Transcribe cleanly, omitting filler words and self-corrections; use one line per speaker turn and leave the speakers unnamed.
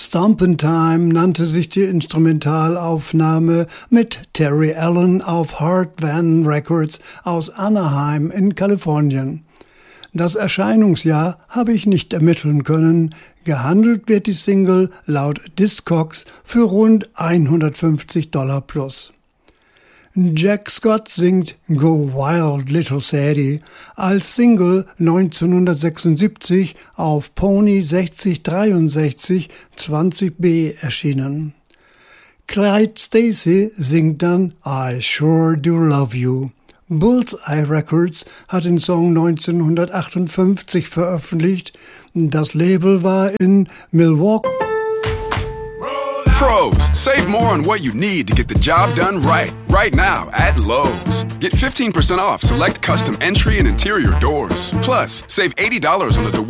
Stompin' Time nannte sich die Instrumentalaufnahme mit Terry Allen auf Hart Van Records aus Anaheim in Kalifornien. Das Erscheinungsjahr habe ich nicht ermitteln können. Gehandelt wird die Single laut Discogs für rund $150 plus. Jack Scott singt Go Wild Little Sadie als Single 1976 auf Pony 6063 20B erschienen. Clyde Stacy singt dann I Sure Do Love You. Bullseye Records hat den Song 1958 veröffentlicht. Das Label war in Milwaukee.
Pros, save more on what you need to get the job done right. Right now at Lowe's. Get 15% off select custom entry and interior doors. Plus, save $80 on the